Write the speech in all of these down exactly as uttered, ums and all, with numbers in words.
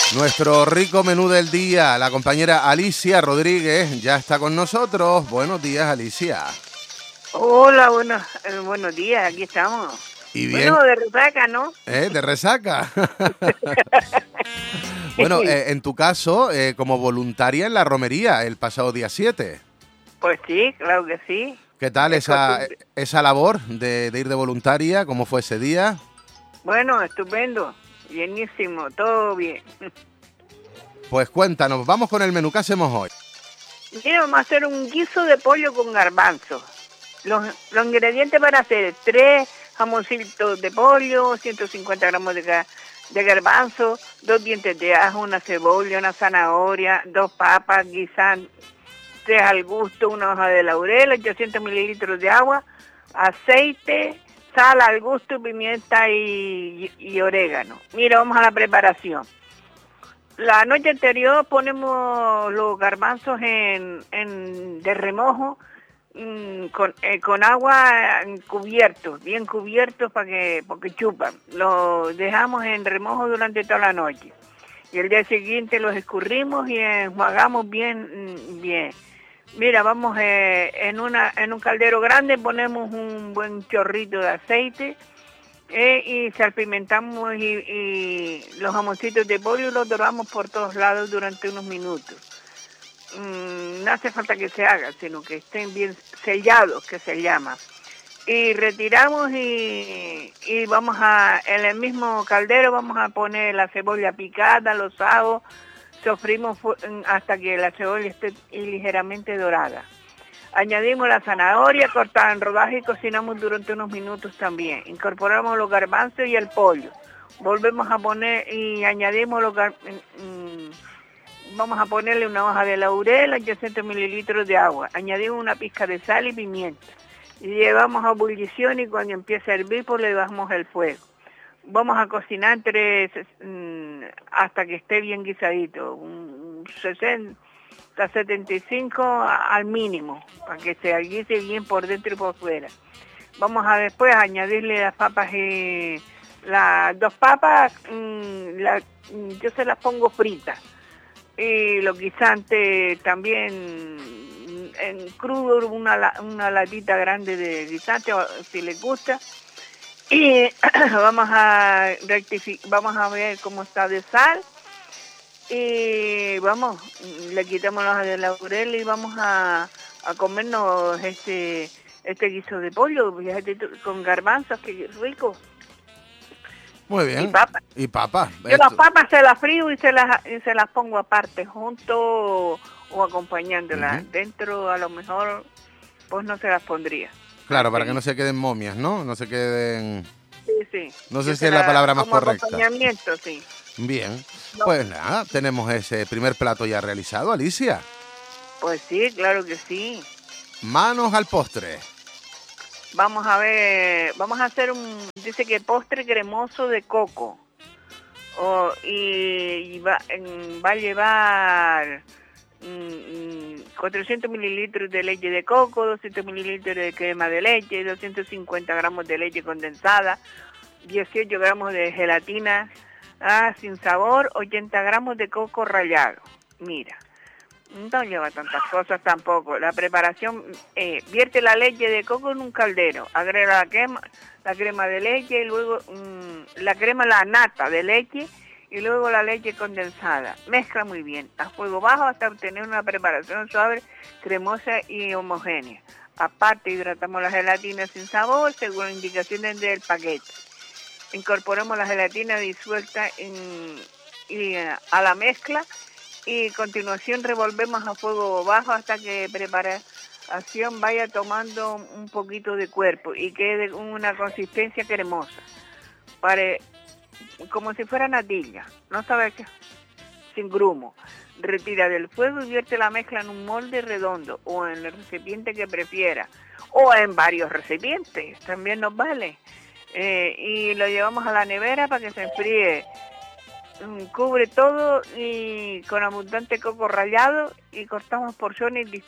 Nuestro rico menú del día, la compañera Alicia Rodríguez ya está con nosotros. Buenos días, Alicia. Hola, buenos, eh, buenos días, aquí estamos. Y bien, Bueno, de resaca, ¿no? ¿eh? De resaca. Bueno, eh, en tu caso, eh, como voluntaria en la romería el pasado día siete. Pues sí, claro que sí. ¿Qué tal Es esa, costumbre. esa labor de, de ir de voluntaria? ¿Cómo fue ese día? Bueno, estupendo, bienísimo, todo bien. Pues cuéntanos, vamos con el menú, ¿qué hacemos hoy? Mira, vamos a hacer un guiso de pollo con garbanzos. Los, los ingredientes para hacer tres jamoncitos de pollo, ciento cincuenta gramos de, ga- de garbanzo, dos dientes de ajo, una cebolla, una zanahoria, dos papas guisantes al gusto, una hoja de laurel, ochocientos mililitros de agua, aceite, sal al gusto, pimienta y, y orégano. Mira, vamos a la preparación. La noche anterior ponemos los garbanzos en, en de remojo mm, con, eh, con agua cubiertos, bien cubiertos para que porque chupan. Los dejamos en remojo durante toda la noche. Y el día siguiente los escurrimos y enjuagamos bien, mm, bien. Mira, vamos eh, en una en un caldero grande ponemos un buen chorrito de aceite. Eh, y salpimentamos y, y los jamoncitos de pollo los doramos por todos lados durante unos minutos. Mm, no hace falta que se haga, sino que estén bien sellados, que se llama. Y retiramos y, y vamos a, en el mismo caldero vamos a poner la cebolla picada, los ajos, sofrimos hasta que la cebolla esté ligeramente dorada. Añadimos la zanahoria cortada en rodajas y cocinamos durante unos minutos también. Incorporamos los garbanzos y el pollo. Volvemos a poner y añadimos los garbanzos. Vamos a ponerle una hoja de laurel, ochocientos mililitros de agua. Añadimos una pizca de sal y pimienta. Y llevamos a ebullición y cuando empiece a hervir, pues le bajamos el fuego. Vamos a cocinar entre, hasta que esté bien guisadito, un sesenta a setenta y cinco al mínimo, para que se guise bien por dentro y por fuera. Vamos a después añadirle las papas, y las dos papas, mmm, la, yo se las pongo fritas. Y los guisantes también en crudo, una, una latita grande de guisante, si les gusta. Y vamos a rectificar, vamos a ver cómo está de sal. Y vamos, le quitamos la hoja de laurel y vamos a, a comernos este este guiso de pollo, fíjate tú, con garbanzos, que rico. Muy bien. Y papas. Y papas. Yo las papas se las frío y se las y se las pongo aparte, junto o acompañándolas. Uh-huh. Dentro a lo mejor pues no se las pondría. Claro, para que no se queden momias, ¿no? No se queden... Sí, sí. No sé si es la palabra más correcta. Acompañamiento, sí. Bien, no. Pues nada, tenemos ese primer plato ya realizado, Alicia. Pues sí, claro que sí. Manos al postre. Vamos a ver, vamos a hacer un, dice que postre cremoso de coco. Oh, y, y va, en, va a llevar mmm, cuatrocientos mililitros de leche de coco, doscientos mililitros de crema de leche, doscientos cincuenta gramos de leche condensada, dieciocho gramos de gelatina, Ah, sin sabor, ochenta gramos de coco rallado. Mira, no lleva tantas cosas tampoco. La preparación, eh, vierte la leche de coco en un caldero, agrega la crema, la crema de leche y luego mmm, la crema, la nata de leche y luego la leche condensada. Mezcla muy bien a fuego bajo hasta obtener una preparación suave, cremosa y homogénea. Aparte hidratamos la gelatina sin sabor según las indicaciones del paquete. Incorporamos la gelatina disuelta en, y, a la mezcla y a continuación revolvemos a fuego bajo hasta que preparación vaya tomando un poquito de cuerpo y quede una consistencia cremosa, Pare, como si fuera natilla, no sabe qué, sin grumo. Retira del fuego y vierte la mezcla en un molde redondo o en el recipiente que prefiera o en varios recipientes, también nos vale. Eh, y lo llevamos a la nevera para que se enfríe. Mm, cubre todo y con abundante coco rallado y cortamos porciones y,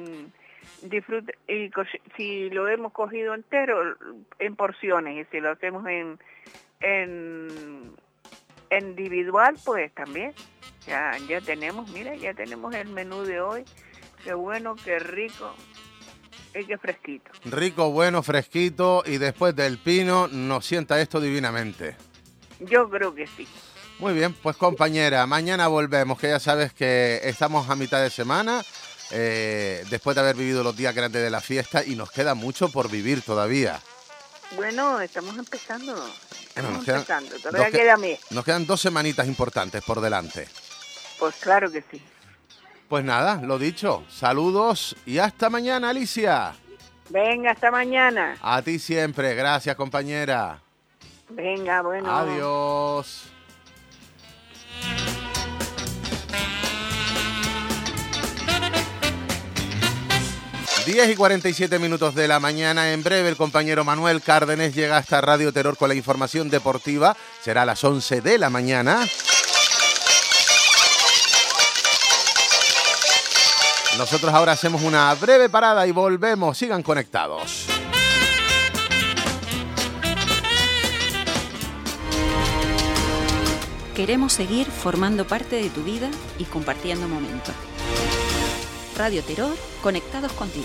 mm, disfrute, y si lo hemos cogido entero en porciones y si lo hacemos en, en individual, pues también. Ya, ya tenemos, mira, ya tenemos el menú de hoy. Qué bueno, qué rico y qué fresquito. Rico, bueno, fresquito, y después del pino nos sienta esto divinamente. Yo creo que sí. Muy bien, pues compañera, mañana volvemos, que ya sabes que estamos a mitad de semana, eh, después de haber vivido los días grandes de la fiesta, y nos queda mucho por vivir todavía. Bueno, estamos empezando. Estamos Bueno, nos quedan, empezando, todavía que, queda mes. Nos quedan dos semanitas importantes por delante. Pues claro que sí. Pues nada, lo dicho, saludos y hasta mañana, Alicia. Venga, hasta mañana. A ti siempre, gracias compañera. Venga, bueno. Adiós. diez y cuarenta y siete minutos de la mañana. En breve el compañero Manuel Cárdenes llega hasta Radio Terror con la información deportiva. Será a las once de la mañana. Nosotros ahora hacemos una breve parada y volvemos. Sigan conectados. Queremos seguir formando parte de tu vida y compartiendo momentos. Radio Terror, conectados contigo.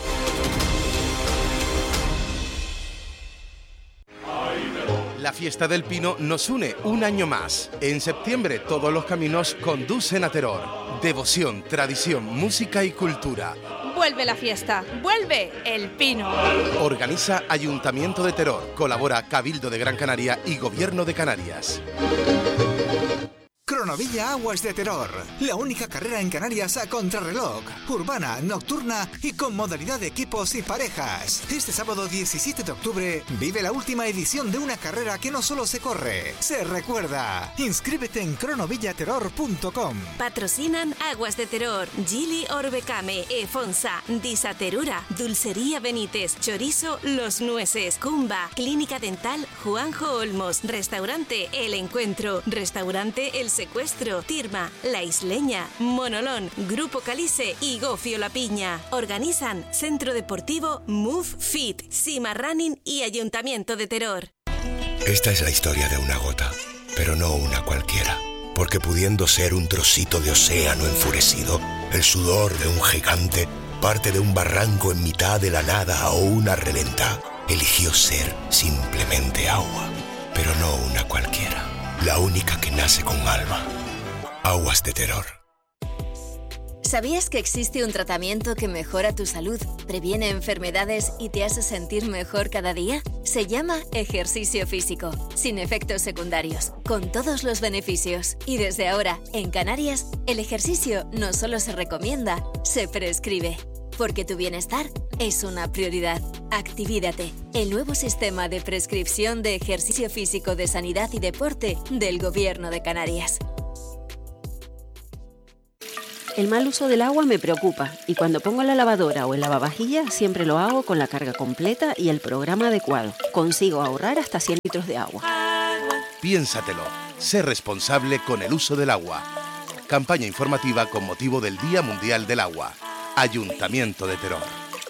La Fiesta del Pino nos une un año más. En septiembre todos los caminos conducen a Terror. Devoción, tradición, música y cultura. Vuelve la fiesta, vuelve el Pino. Organiza Ayuntamiento de Terror. Colabora Cabildo de Gran Canaria y Gobierno de Canarias. Cronovilla Aguas de Terror, la única carrera en Canarias a contrarreloj, urbana, nocturna y con modalidad de equipos y parejas. Este sábado diecisiete de octubre vive la última edición de una carrera que no solo se corre, se recuerda. Inscríbete en cronovillaterror punto com. Patrocinan Aguas de Terror, Gili Orbecame, Efonsa, Disaterura, Dulcería Benítez, Chorizo Los Nueces, Cumba, Clínica Dental Juanjo Olmos, Restaurante El Encuentro, Restaurante El Secuestro, Tirma, La Isleña, Monolón, Grupo Calice y Gofio La Piña. Organizan Centro Deportivo Move Fit, Sima Running y Ayuntamiento de Terror. Esta es la historia de una gota, pero no una cualquiera, porque pudiendo ser un trocito de océano enfurecido, el sudor de un gigante, parte de un barranco en mitad de la nada o una reventa, eligió ser simplemente agua, pero no una cualquiera. La única que nace con alma. Aguas de Terror. ¿Sabías que existe un tratamiento que mejora tu salud, previene enfermedades y te hace sentir mejor cada día? Se llama ejercicio físico, sin efectos secundarios, con todos los beneficios. Y desde ahora, en Canarias, el ejercicio no solo se recomienda, se prescribe. Porque tu bienestar es una prioridad. Activídate, el nuevo sistema de prescripción de ejercicio físico de sanidad y deporte del Gobierno de Canarias. El mal uso del agua me preocupa y cuando pongo la lavadora o el lavavajillas siempre lo hago con la carga completa y el programa adecuado. Consigo ahorrar hasta cien litros de agua. Piénsatelo. Sé responsable con el uso del agua. Campaña informativa con motivo del Día Mundial del Agua. Ayuntamiento de Terror.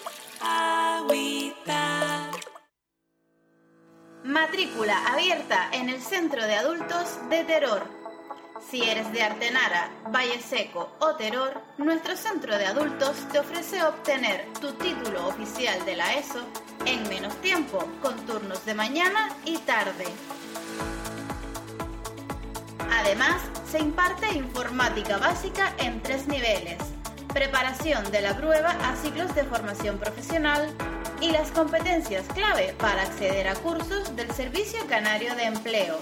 Matrícula abierta en el Centro de Adultos de Terror. Si eres de Artenara, Valle Seco o Terror, nuestro Centro de Adultos te ofrece obtener tu título oficial de la ESO en menos tiempo, con turnos de mañana y tarde. Además, se imparte informática básica en tres niveles, preparación de la prueba a ciclos de formación profesional y las competencias clave para acceder a cursos del Servicio Canario de Empleo.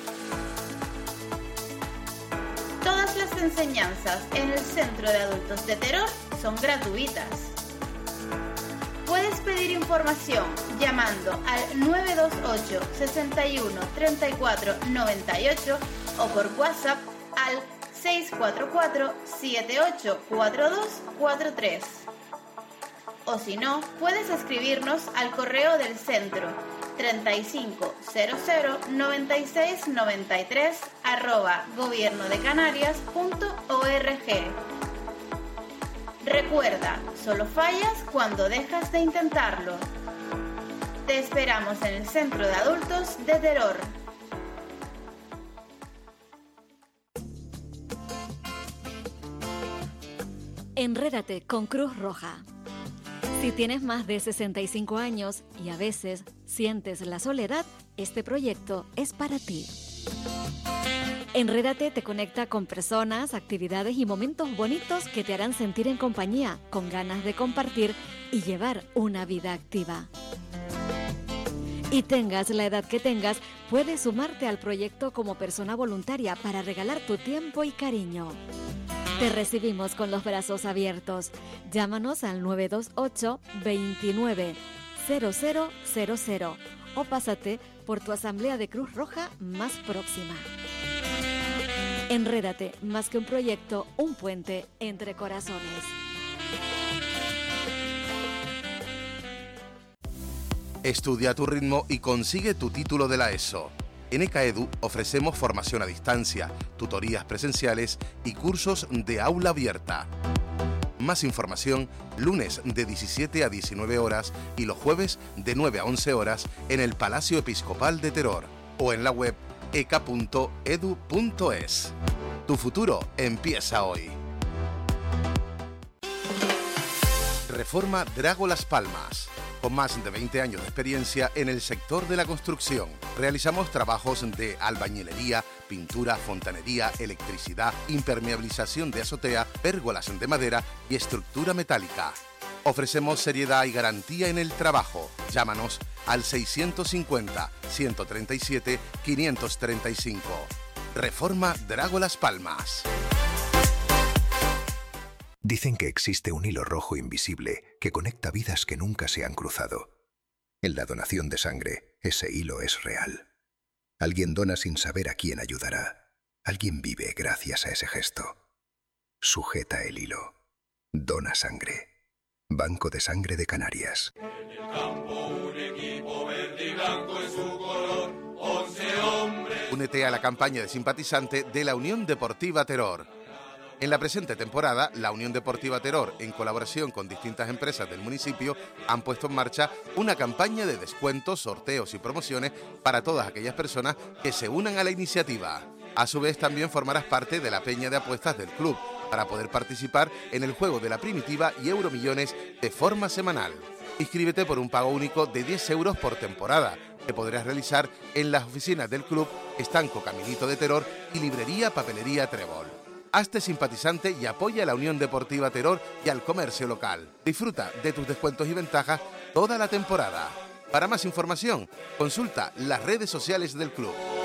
Todas las enseñanzas en el Centro de Adultos de Terror son gratuitas. Puedes pedir información llamando al nueve dos ocho, sesenta y uno, treinta y cuatro, noventa y ocho o por WhatsApp al seis cuatro cuatro, siete ocho cuatro dos cuatro tres. O si no, puedes escribirnos al correo del centro treinta y cinco cero cero noventa y seis noventa y tres arroba gobiernodecanarias.org. Recuerda, solo fallas cuando dejas de intentarlo. Te esperamos en el Centro de Adultos de Terror. Enrédate con Cruz Roja. Si tienes más de sesenta y cinco años y a veces sientes la soledad, este proyecto es para ti. Enrédate te conecta con personas, actividades y momentos bonitos que te harán sentir en compañía, con ganas de compartir y llevar una vida activa. Y tengas la edad que tengas, puedes sumarte al proyecto como persona voluntaria para regalar tu tiempo y cariño. Te recibimos con los brazos abiertos. Llámanos al nueve dos ocho, veintinueve, cero cero cero cero o pásate por tu asamblea de Cruz Roja más próxima. Enrédate, más que un proyecto, un puente entre corazones. Estudia a tu ritmo y consigue tu título de la ESO. En ECAEDU ofrecemos formación a distancia, tutorías presenciales y cursos de aula abierta. Más información, lunes de diecisiete a diecinueve horas y los jueves de nueve a once horas en el Palacio Episcopal de Teror o en la web e c a punto e d u punto e s. Tu futuro empieza hoy. Reforma Drago Las Palmas. Con más de veinte años de experiencia en el sector de la construcción, realizamos trabajos de albañilería, pintura, fontanería, electricidad, impermeabilización de azotea, pérgolas de madera y estructura metálica. Ofrecemos seriedad y garantía en el trabajo. Llámanos al seiscientos cincuenta, ciento treinta y siete, quinientos treinta y cinco. Reforma Drago Las Palmas. Dicen que existe un hilo rojo invisible que conecta vidas que nunca se han cruzado. En la donación de sangre, ese hilo es real. Alguien dona sin saber a quién ayudará. Alguien vive gracias a ese gesto. Sujeta el hilo. Dona sangre. Banco de Sangre de Canarias. En el campo un equipo verde y blanco en su color, once hombres. Únete a la campaña de simpatizante de la Unión Deportiva Teror. En la presente temporada, la Unión Deportiva Teror, en colaboración con distintas empresas del municipio, han puesto en marcha una campaña de descuentos, sorteos y promociones para todas aquellas personas que se unan a la iniciativa. A su vez, también formarás parte de la peña de apuestas del club para poder participar en el juego de la primitiva y Euromillones de forma semanal. Inscríbete por un pago único de diez euros por temporada, que podrás realizar en las oficinas del club Estanco Caminito de Teror y Librería Papelería Trébol. Hazte simpatizante y apoya a la Unión Deportiva Teror y al comercio local. Disfruta de tus descuentos y ventajas toda la temporada. Para más información, consulta las redes sociales del club.